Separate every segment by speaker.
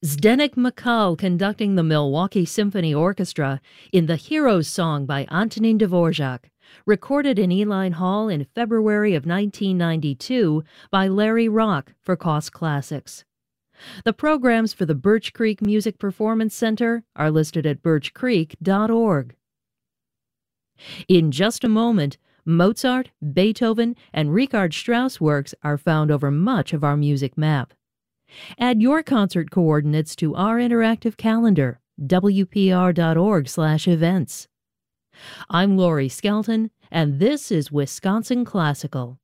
Speaker 1: Zdeněk Mikal conducting the Milwaukee Symphony Orchestra in the Heroes Song by Antonín Dvorak, recorded in Eline Hall in February of 1992 by Larry Rock for Cost Classics. The programs for the Birch Creek Music Performance Center are listed at birchcreek.org. In just a moment, Mozart, Beethoven, and Richard Strauss works are found over much of our music map. Add your concert coordinates to our interactive calendar, wpr.org/events. I'm Lori Skelton, and this is Wisconsin Classical.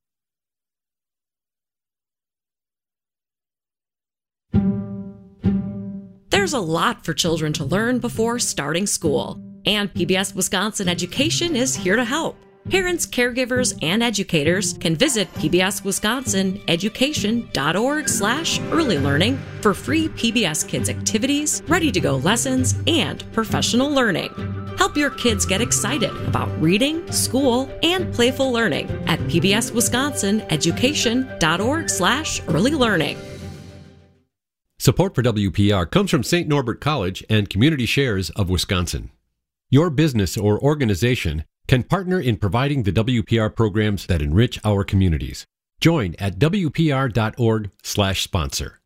Speaker 2: There's a lot for children to learn before starting school, and PBS Wisconsin Education is here to help. Parents, caregivers, and educators can visit pbswisconsineducation.org/early learning for free PBS Kids activities, ready-to-go lessons, and professional learning. Help your kids get excited about reading, school, and playful learning at pbswisconsineducation.org/early learning.
Speaker 3: Support for WPR comes from St. Norbert College and Community Shares of Wisconsin. Your business or organization can partner in providing the WPR programs that enrich our communities. Join at wpr.org/sponsor.